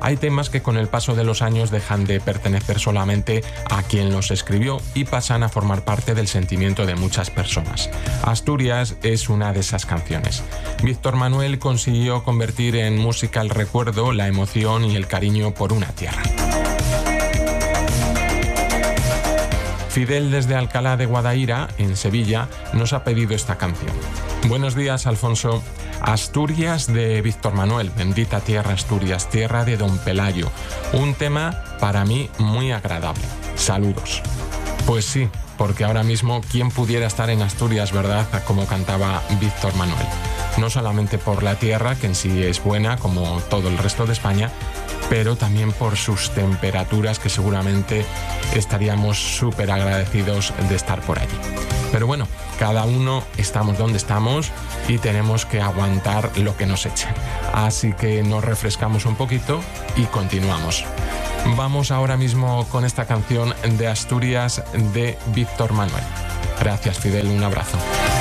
Hay temas que con el paso de los años dejan de pertenecer solamente a quien los escribió y pasan a formar parte del sentimiento de muchas personas. Asturias es una de esas canciones. Víctor Manuel consiguió convertir en música el recuerdo, la emoción y el cariño por una tierra. Fidel desde Alcalá de Guadaira, en Sevilla, nos ha pedido esta canción. Buenos días, Alfonso. Asturias de Víctor Manuel, bendita tierra Asturias, tierra de Don Pelayo. Un tema para mí muy agradable. Saludos. Pues sí, porque ahora mismo quién pudiera estar en Asturias, ¿verdad?, como cantaba Víctor Manuel. No solamente por la tierra, que en sí es buena, como todo el resto de España, pero también por sus temperaturas, que seguramente estaríamos súper agradecidos de estar por allí. Pero bueno, cada uno estamos donde estamos y tenemos que aguantar lo que nos echen. Así que nos refrescamos un poquito y continuamos. Vamos ahora mismo con esta canción de Asturias de Víctor Manuel. Gracias, Fidel, un abrazo.